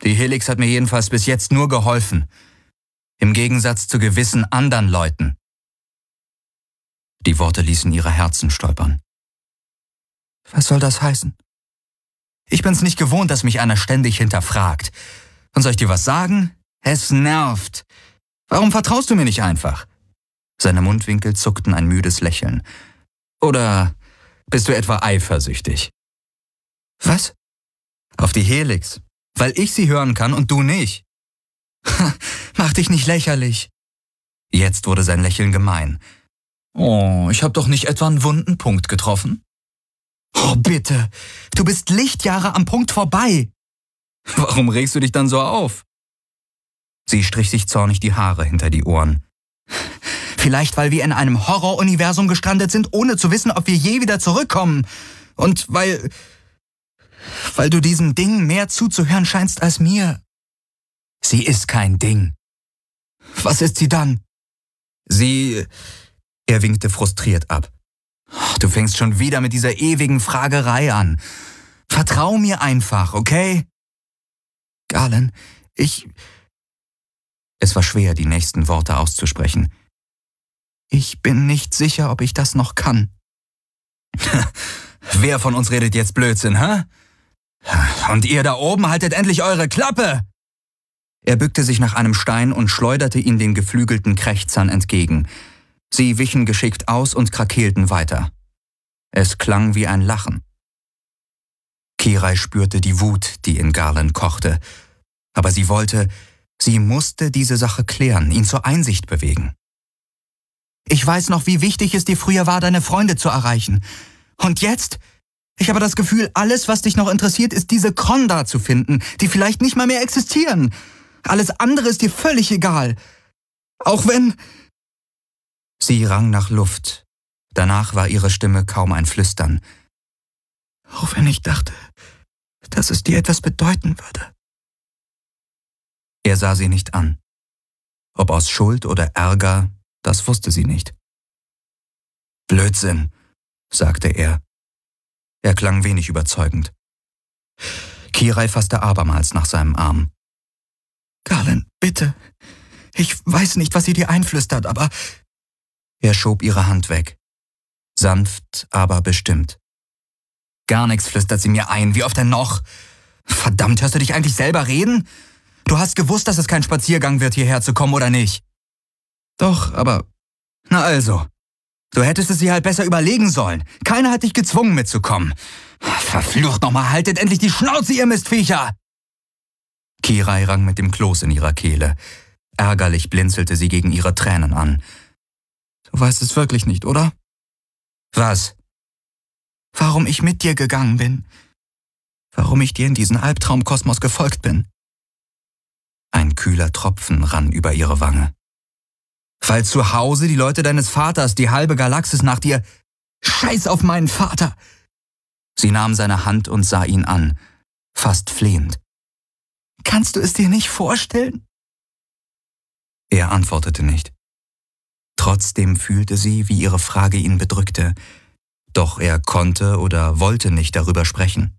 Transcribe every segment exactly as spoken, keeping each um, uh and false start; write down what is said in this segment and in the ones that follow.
Die Helix hat mir jedenfalls bis jetzt nur geholfen. Im Gegensatz zu gewissen anderen Leuten. Die Worte ließen ihre Herzen stolpern. Was soll das heißen? Ich bin's nicht gewohnt, dass mich einer ständig hinterfragt. Und soll ich dir was sagen? Es nervt. Warum vertraust du mir nicht einfach? Seine Mundwinkel zuckten ein müdes Lächeln. Oder bist du etwa eifersüchtig? Was? Auf die Helix. Weil ich sie hören kann und du nicht. Mach dich nicht lächerlich. Jetzt wurde sein Lächeln gemein. Oh, ich hab doch nicht etwa einen wunden Punkt getroffen? Oh, bitte. Du bist Lichtjahre am Punkt vorbei. Warum regst du dich dann so auf? Sie strich sich zornig die Haare hinter die Ohren. Vielleicht, weil wir in einem Horroruniversum gestrandet sind, ohne zu wissen, ob wir je wieder zurückkommen. Und weil... weil du diesem Ding mehr zuzuhören scheinst als mir. Sie ist kein Ding. Was ist sie dann? Sie... Er winkte frustriert ab. Du fängst schon wieder mit dieser ewigen Fragerei an. Vertrau mir einfach, okay? Galen, ich... Es war schwer, die nächsten Worte auszusprechen. Ich bin nicht sicher, ob ich das noch kann. Wer von uns redet jetzt Blödsinn, hä? Und ihr da oben haltet endlich eure Klappe! Er bückte sich nach einem Stein und schleuderte ihn den geflügelten Krächzern entgegen. Sie wichen geschickt aus und krakeelten weiter. Es klang wie ein Lachen. Kirai spürte die Wut, die in Galen kochte. Aber sie wollte, sie musste diese Sache klären, ihn zur Einsicht bewegen. Ich weiß noch, wie wichtig es dir früher war, deine Freunde zu erreichen. Und jetzt? Ich habe das Gefühl, alles, was dich noch interessiert, ist diese Kronda zu finden, die vielleicht nicht mal mehr existieren. Alles andere ist dir völlig egal. Auch wenn... Sie rang nach Luft. Danach war ihre Stimme kaum ein Flüstern. Auch wenn ich dachte, dass es dir etwas bedeuten würde. Er sah sie nicht an. Ob aus Schuld oder Ärger, das wusste sie nicht. Blödsinn, sagte er. Er klang wenig überzeugend. Kirai fasste abermals nach seinem Arm. Galen, bitte. Ich weiß nicht, was sie dir einflüstert, aber... Er schob ihre Hand weg. Sanft, aber bestimmt. Gar nichts flüstert sie mir ein. Wie oft denn noch? Verdammt, hörst du dich eigentlich selber reden? Du hast gewusst, dass es kein Spaziergang wird, hierher zu kommen, oder nicht? Doch, aber... Na also. Du hättest es dir halt besser überlegen sollen. Keiner hat dich gezwungen mitzukommen. Verflucht nochmal, haltet endlich die Schnauze, ihr Mistviecher! Kirai rang mit dem Kloß in ihrer Kehle. Ärgerlich blinzelte sie gegen ihre Tränen an. Du weißt es wirklich nicht, oder? Was? Warum ich mit dir gegangen bin. Warum ich dir in diesen Albtraumkosmos gefolgt bin. Ein kühler Tropfen rann über ihre Wange. Weil zu Hause die Leute deines Vaters, die halbe Galaxis nach dir... Scheiß auf meinen Vater! Sie nahm seine Hand und sah ihn an, fast flehend. Kannst du es dir nicht vorstellen? Er antwortete nicht. Trotzdem fühlte sie, wie ihre Frage ihn bedrückte. Doch er konnte oder wollte nicht darüber sprechen.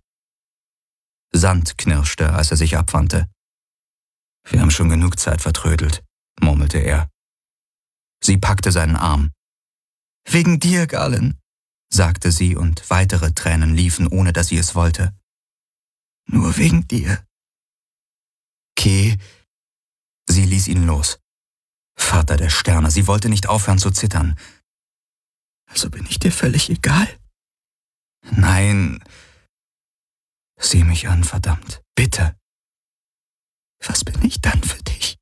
Sand knirschte, als er sich abwandte. Wir haben schon genug Zeit vertrödelt, murmelte er. Sie packte seinen Arm. Wegen dir, Galen, sagte sie, und weitere Tränen liefen, ohne dass sie es wollte. Nur wegen dir. Ke, sie ließ ihn los. Vater der Sterne, sie wollte nicht aufhören zu zittern. Also bin ich dir völlig egal? Nein. Sieh mich an, verdammt. Bitte. Was bin ich dann für dich?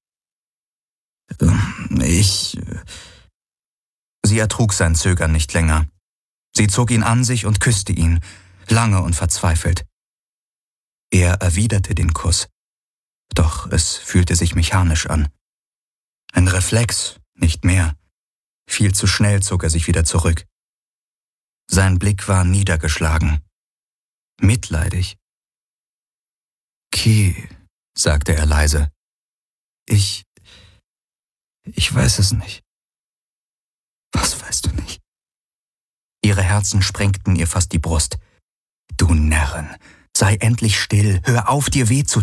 Ich... Sie ertrug sein Zögern nicht länger. Sie zog ihn an sich und küsste ihn, lange und verzweifelt. Er erwiderte den Kuss. Doch es fühlte sich mechanisch an. Ein Reflex, nicht mehr. Viel zu schnell zog er sich wieder zurück. Sein Blick war niedergeschlagen. Mitleidig. Ki, sagte er leise. Ich... Ich weiß es nicht. Was weißt du nicht? Ihre Herzen sprengten ihr fast die Brust. Du Närrin, sei endlich still, hör auf, dir weh zu